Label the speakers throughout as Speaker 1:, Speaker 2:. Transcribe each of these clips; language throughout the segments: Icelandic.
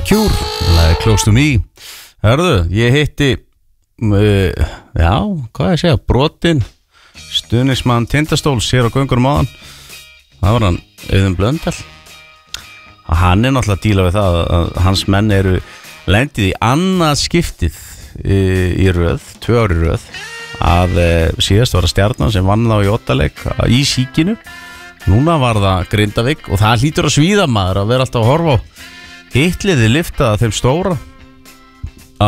Speaker 1: Cure, lagði Close to Me. Hörðu, ég hitti já, hvað ég segja, brotinn stuðningsmann Tindastóls hér á göngurum áðan. Það var hann Auðun Blöndal og hann náttúrulega að díla við það að hans menn eru lendið í annað skiptið í röð, 2 ár í röð, að síðast var að Stjarnan sem vann þá í 8 leik í Síkinu. Núna var það Grindavík og það hlýtur að svíða maður að vera alltaf að horfa á hitliði liftaða þeim stóra á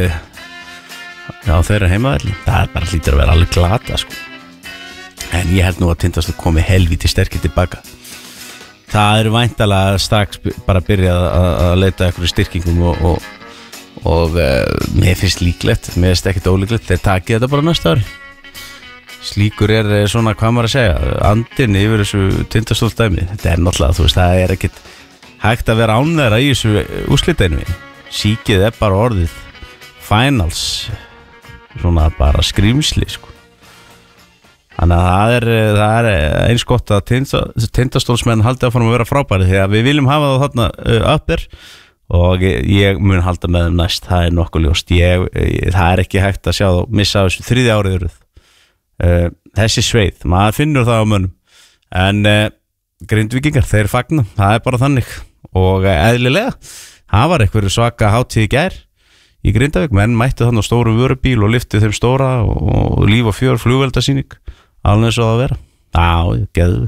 Speaker 1: þeirra heimavelli. Það bara hlýtur að vera alveg glata sko. En ég held nú að Tindastóll komi helvíti sterkir tilbaka. Það eru væntalega strax bara að byrja að leita eitthvað styrkingum og mér finnst líklegt, mér finnst ekkert ólíklegt, þeir takið þetta bara næsta ári. Slíkur svona, hvað maður að segja, andinn yfir þessu Tindastóll dæmi. Þetta náttúrulega, þú veist, það ekkert hægt að vera ánægðara í þessu úrslitakeppni. Síkið bara orðið finals, svona bara skrýmsli sko. Þannig að það er eins gott að Tindastólsmenn haldi áfram að vera frábæri því að við viljum hafa það þarna uppir og ég mun halda með þeim næst, það er nokkuð ljóst. Það ekki hægt að sjá þá missa þessu 3. árið röð. Þessi sveið, maður finnur það á mönnum, en Grindvíkingar, þeir fagna, það er bara þannig og eðlilega, það var eitthvað svaka hátíð í gær í Grindavík, menn mættu þannig á stóru vörubíl og lyftu þeim stóra og líf og fjör flugveldasýning, alveg eins og það vera. Já, geðveikt.